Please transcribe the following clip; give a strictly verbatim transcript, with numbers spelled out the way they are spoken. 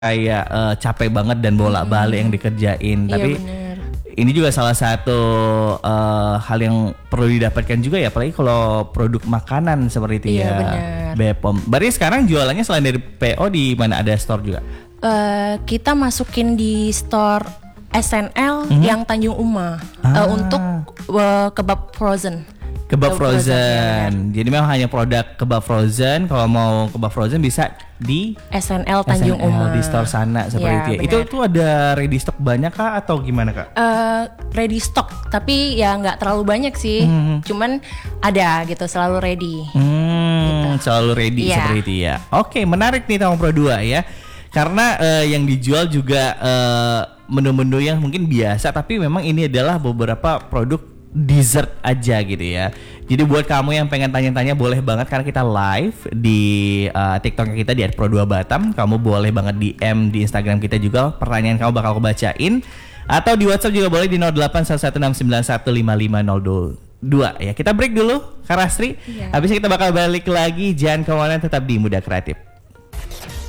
kayak uh, capek banget dan bolak-balik hmm. yang dikerjain. Iya, Tapi bener. ini juga salah satu uh, hal yang perlu didapatkan juga ya, apalagi kalau produk makanan seperti itu iya, ya. Bener. B P O M. Berarti sekarang jualannya selain dari P O di mana, ada store juga? Uh, kita masukin di store S N L hmm. yang Tanjung Uma ah. uh, untuk uh, kebab frozen. Kebab frozen. frozen Jadi memang hanya produk kebab frozen. Kalau mau kebab frozen bisa di S N L Tanjung S N L, Uma di store sana seperti ya, itu. Itu tuh ada ready stock banyak kah atau gimana kak? Uh, ready stock, tapi ya nggak terlalu banyak sih. Hmm. Cuman ada gitu, selalu ready. Hmm, gitu. Selalu ready yeah. seperti itu ya. Oke, menarik nih Tamu Pro dua ya. Karena uh, yang dijual juga uh, menu-menu yang mungkin biasa, tapi memang ini adalah beberapa produk dessert aja gitu ya. Jadi buat kamu yang pengen tanya-tanya boleh banget, karena kita live di uh, TikTok kita di at pro dua batam. Kamu boleh banget D M di Instagram kita juga, pertanyaan kamu bakal aku bacain. Atau di WhatsApp juga boleh di nol delapan satu satu enam sembilan satu lima lima nol dua ya. Kita break dulu Kak Rastri. Iya. Habis itu kita bakal balik lagi. Jangan kemana-mana, tetap di Muda Kreatif.